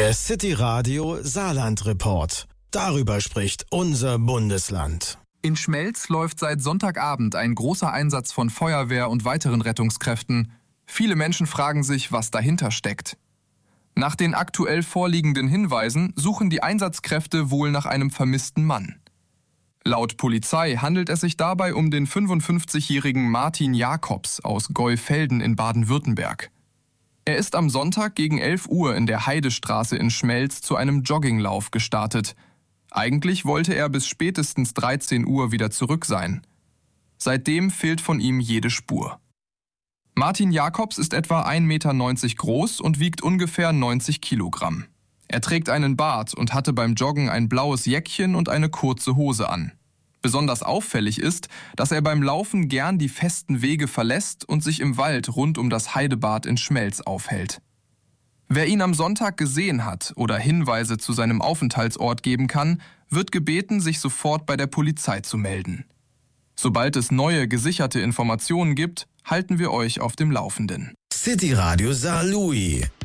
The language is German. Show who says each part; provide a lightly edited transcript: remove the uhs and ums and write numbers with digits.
Speaker 1: Der City Radio Saarland Report. Darüber spricht unser Bundesland.
Speaker 2: In Schmelz läuft seit Sonntagabend ein großer Einsatz von Feuerwehr und weiteren Rettungskräften. Viele Menschen fragen sich, was dahinter steckt. Nach den aktuell vorliegenden Hinweisen suchen die Einsatzkräfte wohl nach einem vermissten Mann. Laut Polizei handelt es sich dabei um den 55-jährigen Martin Jacobs aus Geufelden in Baden-Württemberg. Er ist am Sonntag gegen 11 Uhr in der Heidestraße in Schmelz zu einem Jogginglauf gestartet. Eigentlich wollte er bis spätestens 13 Uhr wieder zurück sein. Seitdem fehlt von ihm jede Spur. Martin Jacobs ist etwa 1,90 Meter groß und wiegt ungefähr 90 Kilogramm. Er trägt einen Bart und hatte beim Joggen ein blaues Jäckchen und eine kurze Hose an. Besonders auffällig ist, dass er beim Laufen gern die festen Wege verlässt und sich im Wald rund um das Heidebad in Schmelz aufhält. Wer ihn am Sonntag gesehen hat oder Hinweise zu seinem Aufenthaltsort geben kann, wird gebeten, sich sofort bei der Polizei zu melden. Sobald es neue, gesicherte Informationen gibt, halten wir euch auf dem Laufenden.
Speaker 1: City Radio Saarlouis.